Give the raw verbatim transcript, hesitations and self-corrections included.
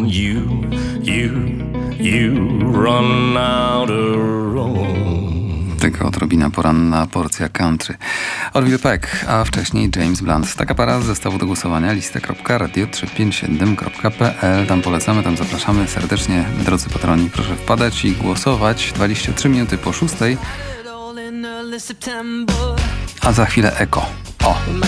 you, you, you run out of room. Tylko odrobina poranna porcja country. Orville Peck, a wcześniej James Blunt. Taka para z zestawu do głosowania lista kropka radio trzysta pięćdziesiąt siedem kropka p l. Tam polecamy, tam zapraszamy serdecznie. Drodzy patroni, proszę wpadać i głosować. dwadzieścia trzy minuty po szóstej. A za chwilę Eko. O!